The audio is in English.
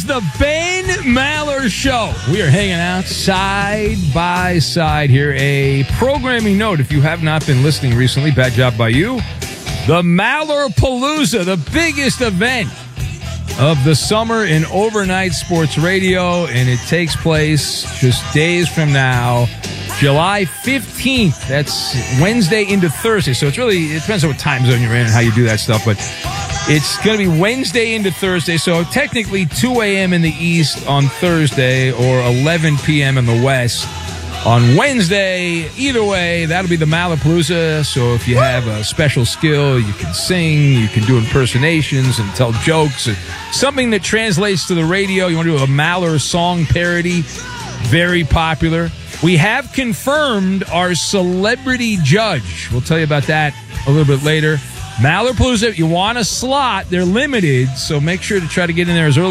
the Ben Maller Show. We are hanging out side by side here. A programming note, if you have not been listening recently, bad job by you. The Mallerpalooza, the biggest event of the summer in overnight sports radio, and it takes place just days from now, July 15th. That's Wednesday into Thursday. So it depends on what time zone you're in and how you do that stuff, but it's going to be Wednesday into Thursday. So technically 2 a.m. in the East on Thursday or 11 p.m. in the West on Wednesday. Either way, that'll be the Mallerpalooza. So if you have a special skill, you can sing, you can do impersonations and tell jokes, something that translates to the radio. You want to do a Maller song parody, very popular. We have confirmed our celebrity judge. We'll tell you about that a little bit later. Mallerpalooza, if you want a slot, they're limited, so make sure to try to get in there as early